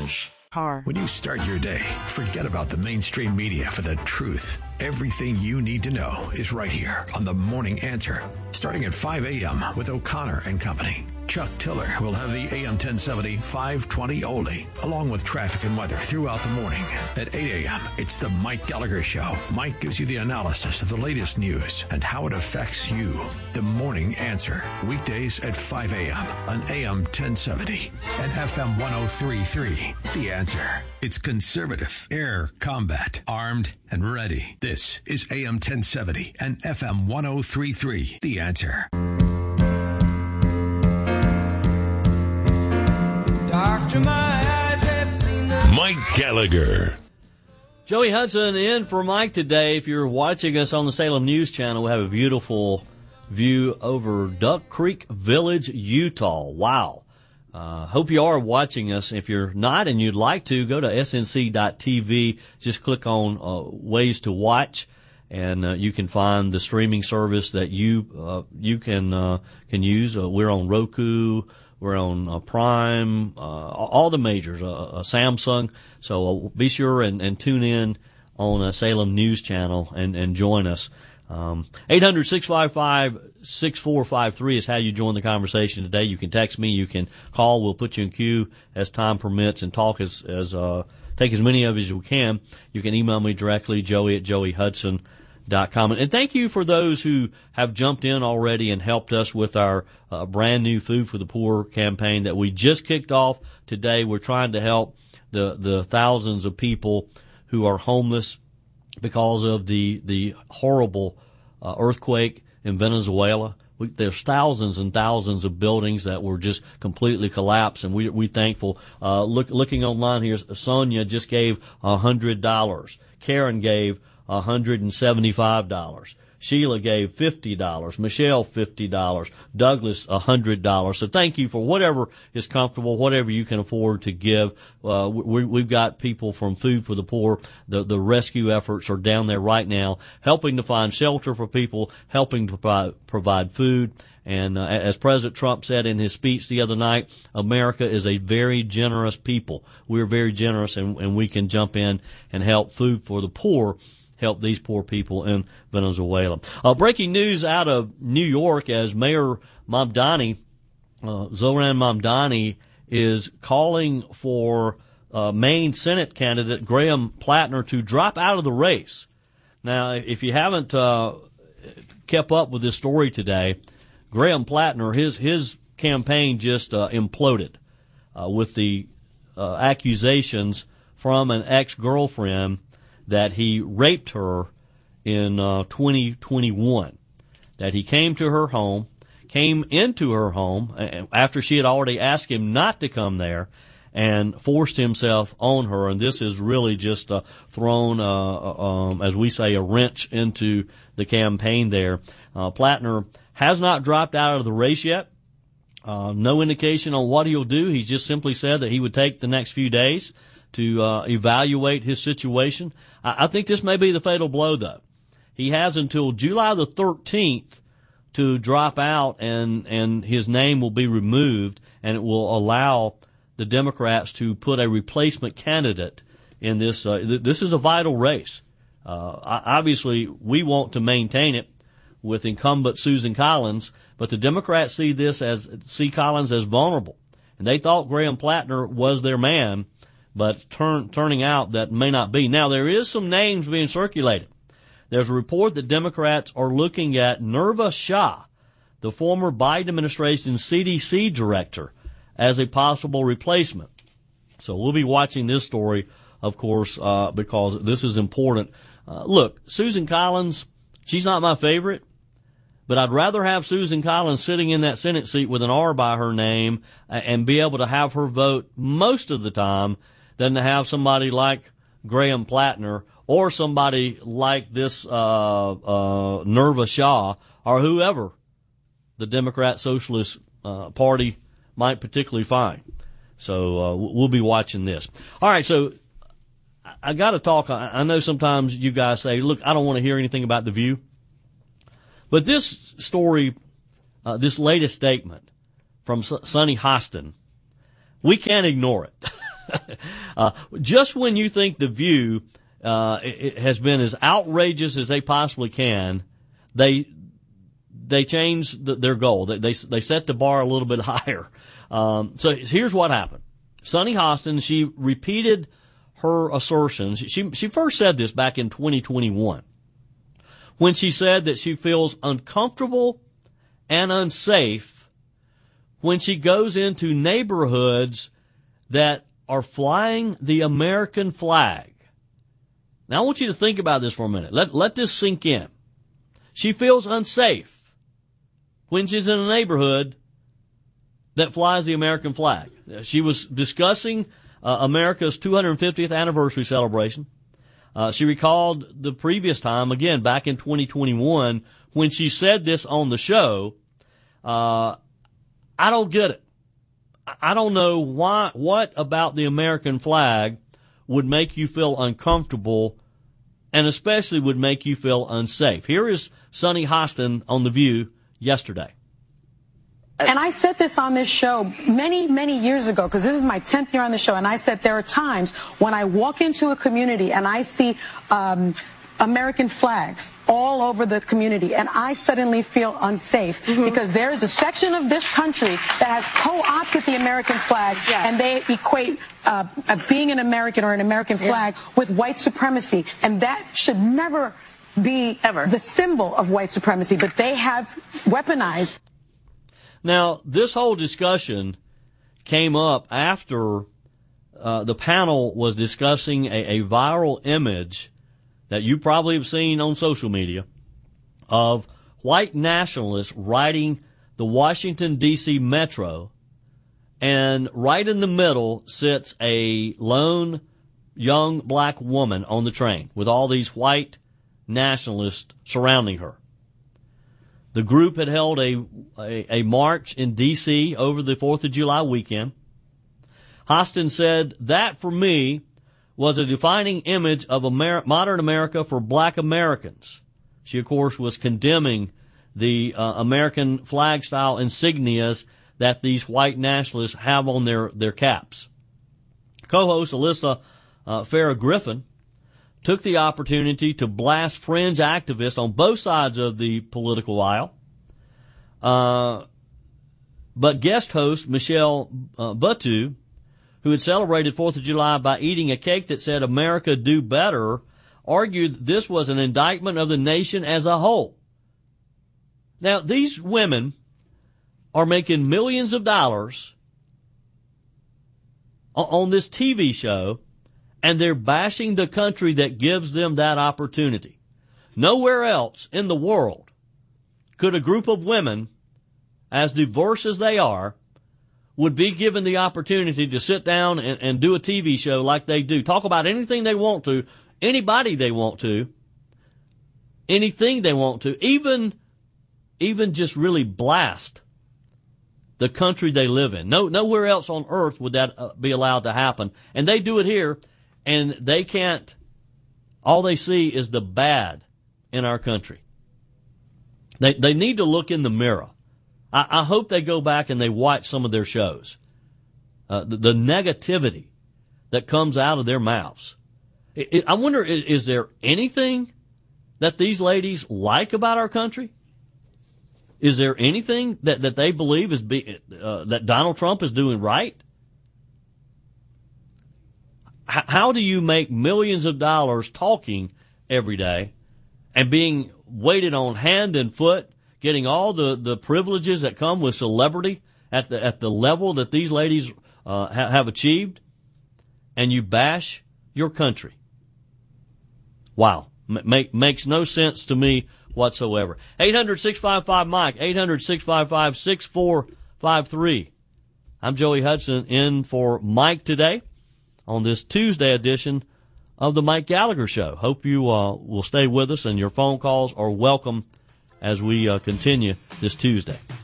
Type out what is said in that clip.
cars. When you start your day, forget about the mainstream media for the truth. Everything you need to know is right here on The Morning Answer, starting at 5 a.m. with O'Connor and Company. Chuck Tiller will have the AM 1070 520 oldie, along with traffic and weather throughout the morning. At 8 a.m., it's the Mike Gallagher Show. Mike gives you the analysis of the latest news and how it affects you. The Morning Answer, weekdays at 5 a.m. on AM 1070 and FM 1033. The Answer. It's conservative, air combat, armed and ready. This is AM 1070 and FM 1033. The Answer. Doctor, my eyes have seen the... Mike Gallagher. Joey Hudson in for Mike today. If you're watching us on the Salem News Channel, we have a beautiful view over Duck Creek Village, Utah. Wow. Hope you are watching us. If you're not and you'd like to, go to snc.tv. Just click on ways to watch, and you can find the streaming service that you can use. We're on Roku. We're on Prime, all the majors, Samsung. So be sure and tune in on Salem News Channel and join us. 800-655-6453 is how you join the conversation today. You can text me. You can call. We'll put you in queue as time permits and talk take as many of you as we can. You can email me directly, joey@joeyhudson.com. And thank you for those who have jumped in already and helped us with our brand new Food for the Poor campaign that we just kicked off today. We're trying to help the thousands of people who are homeless because of the horrible earthquake in Venezuela. There's thousands and thousands of buildings that were just completely collapsed, and we're thankful. Looking online here, Sonia just gave $100. Karen gave $175. Sheila gave $50. Michelle $50. Douglas $100. So thank you for whatever is comfortable, whatever you can afford to give. We've got people from Food for the Poor. The rescue efforts are down there right now, helping to find shelter for people, helping to provide food. And as President Trump said in his speech the other night, America is a very generous people. We're very generous, and we can jump in and help Food for the Poor help these poor people in Venezuela. Breaking news out of New York as Mayor Mamdani, Zohran Mamdani, is calling for Maine Senate candidate Graham Plattner to drop out of the race. Now, if you haven't kept up with this story today, Graham Plattner, his campaign just imploded with the accusations from an ex-girlfriend that he raped her in 2021, that he came into her home after she had already asked him not to come there and forced himself on her. And this has really just thrown, as we say, a wrench into the campaign there. Plattner has not dropped out of the race yet. No indication on what he'll do. He just simply said that he would take the next few days to evaluate his situation. I think this may be the fatal blow, though. He has until July the 13th to drop out, and his name will be removed, and it will allow the Democrats to put a replacement candidate in this. This is a vital race. Obviously, we want to maintain it with incumbent Susan Collins, but the Democrats see Collins as vulnerable, and they thought Graham Plattner was their man. But turning out that may not be. Now, there is some names being circulated. There's a report that Democrats are looking at Nirva Shah, the former Biden administration CDC director, as a possible replacement. So we'll be watching this story, of course, because this is important. Look, Susan Collins, she's not my favorite, but I'd rather have Susan Collins sitting in that Senate seat with an R by her name and be able to have her vote most of the time than to have somebody like Graham Plattner or somebody like this Nirva Shah or whoever the Democrat Socialist Party might particularly find. So we'll be watching this. All right, so I got to talk. I know sometimes you guys say, look, I don't want to hear anything about The View. But this story, this latest statement from Sonny Hostin, we can't ignore it. Just when you think The View it has been as outrageous as they possibly can, they change their goal. They set the bar a little bit higher. So here's what happened. Sunny Hostin, she repeated her assertions. She first said this back in 2021 when she said that she feels uncomfortable and unsafe when she goes into neighborhoods that are flying the American flag. Now I want you to think about this for a minute. Let this sink in. She feels unsafe when she's in a neighborhood that flies the American flag. She was discussing America's 250th anniversary celebration. She recalled the previous time, again, back in 2021, when she said this on the show. I don't get it. I don't know what about the American flag would make you feel uncomfortable and especially would make you feel unsafe. Here is Sunny Hostin on The View yesterday. And I said this on this show many, many years ago, because this is my 10th year on the show, and I said there are times when I walk into a community and I see American flags all over the community, and I suddenly feel unsafe because there is a section of this country that has co-opted the American flag, and they equate being an American or an American flag with white supremacy, and that should never be the symbol of white supremacy, but they have weaponized. Now, this whole discussion came up after the panel was discussing a viral image that you probably have seen on social media of white nationalists riding the Washington, D.C. metro, and right in the middle sits a lone young black woman on the train with all these white nationalists surrounding her. The group had held a march in D.C. over the 4th of July weekend. Hostin said, that for me was a defining image of modern America for black Americans. She, of course, was condemning the American flag-style insignias that these white nationalists have on their caps. Co-host Alyssa Farah Griffin took the opportunity to blast fringe activists on both sides of the political aisle. But guest host Michelle Buteau, who had celebrated 4th of July by eating a cake that said America do better, argued this was an indictment of the nation as a whole. Now, these women are making millions of dollars on this TV show, and they're bashing the country that gives them that opportunity. Nowhere else in the world could a group of women, as diverse as they are, would be given the opportunity to sit down and do a TV show like they do. Talk about anything they want to, anybody they want to, anything they want to, even just really blast the country they live in. Nowhere else on earth would that be allowed to happen. And they do it here. And they can't, all they see is the bad in our country. They need to look in the mirror. I hope they go back and they watch some of their shows. The negativity that comes out of their mouths. I wonder, is there anything that these ladies like about our country? Is there anything that they believe is that Donald Trump is doing right? How do you make millions of dollars talking every day and being waited on hand and foot, getting all the privileges that come with celebrity at the level that these ladies have achieved, and you bash your country? Wow. Makes no sense to me whatsoever. 800-655-MIKE, 800-655-6453. I'm Joey Hudson in for Mike today on this Tuesday edition of the Mike Gallagher Show. Hope you will stay with us, and your phone calls are welcome as we continue this Tuesday.